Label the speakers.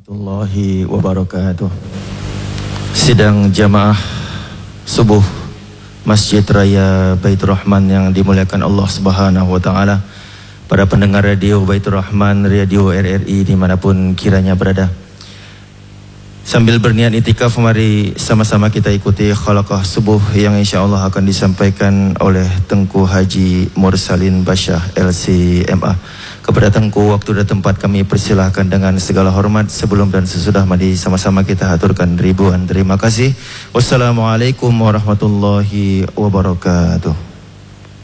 Speaker 1: warahmatullahi wabarakatuh. Sidang jamaah subuh Masjid Raya Baitur Rahman yang dimuliakan Allah Subhanahu wa taala. Para pendengar radio Baitur Rahman, radio RRI dimanapun kiranya berada. Sambil berniat itikaf, mari sama-sama kita ikuti khalaqah subuh yang insyaAllah akan disampaikan oleh Tengku Haji Mursalin Basyah LCMA. Kepada Tengku, waktu dan tempat kami persilahkan dengan segala hormat. Sebelum dan sesudah, mari sama-sama kita haturkan ribuan terima kasih. Wassalamualaikum warahmatullahi wabarakatuh.